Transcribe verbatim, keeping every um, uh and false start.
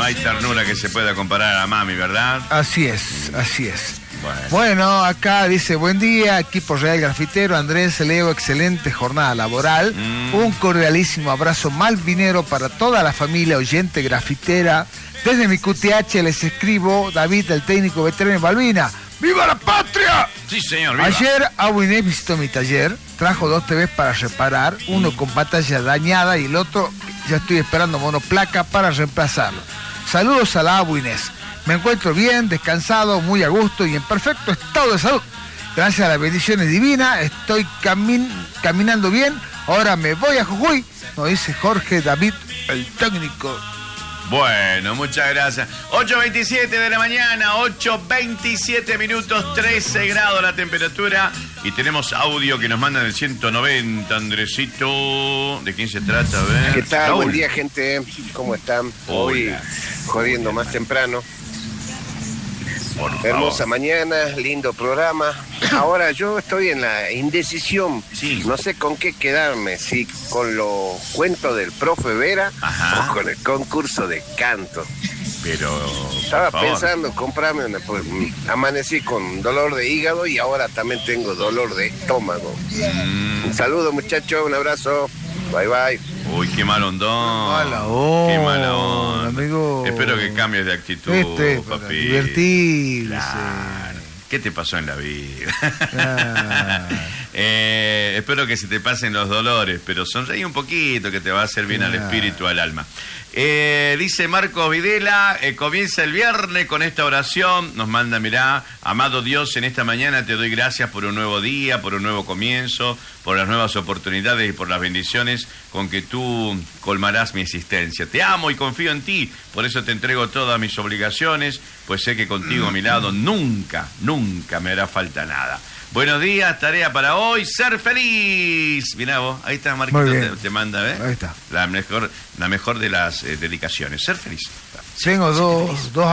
hay ternura que se pueda comparar a la mami, ¿verdad? Así es, así es. Bueno, bueno acá dice, buen día, equipo Real Grafitero, Andrés, Leo, excelente jornada laboral. Mm. Un cordialísimo abrazo malvinero para toda la familia oyente grafitera. Desde mi Q T H les escribo, David, el técnico veterano en Malvina. ¡Viva la patria! Sí, señor, viva. Ayer Abuinés visitó mi taller, trajo dos T Vs para reparar, uno con pantalla dañada y el otro ya estoy esperando monoplaca para reemplazarlo. Saludos a la Abuinés. Me encuentro bien, descansado, muy a gusto y en perfecto estado de salud. Gracias a las bendiciones divinas, estoy camin- caminando bien. Ahora me voy a Jujuy, nos dice Jorge David, el técnico. Bueno, muchas gracias. ocho veintisiete de la mañana, ocho veintisiete minutos, trece grados la temperatura. Y tenemos audio que nos mandan el ciento noventa, Andresito. ¿De quién se trata? A ver. ¿Qué tal? Raúl. Buen día, gente. ¿Cómo están? Hoy Hola. jodiendo más temprano. Por Hermosa favor. mañana, lindo programa. Ahora yo estoy en la indecisión. Sí. No sé con qué quedarme, si con los cuentos del profe Vera Ajá. o con el concurso de canto. Pero, Estaba por favor. pensando comprarme una, pues, amanecí con dolor de hígado y ahora también tengo dolor de estómago. Mm. Un saludo, muchachos, un abrazo. Bye bye. Uy, qué mal ondón. Mala onda, Qué mala onda. amigo. Espero que cambies de actitud, Este es para papi. divertirse. Claro. ¿Qué te pasó en la vida? Claro. eh, espero que se te pasen los dolores, pero sonreí un poquito, que te va a hacer bien al espíritu, al alma. Eh, dice Marcos Videla, eh, comienza el viernes con esta oración, nos manda, mirá, amado Dios, en esta mañana te doy gracias por un nuevo día, por un nuevo comienzo, por las nuevas oportunidades y por las bendiciones con que tú colmarás mi existencia. Te amo y confío en ti, por eso te entrego todas mis obligaciones, pues sé que contigo a mi lado nunca, nunca me hará falta nada. Buenos días, tarea para hoy, ser feliz. Mirá vos, ahí está Marquito, te, te manda, ¿ves? Ahí está. La mejor, la mejor de las eh, dedicaciones, ser feliz. Tengo dos, dos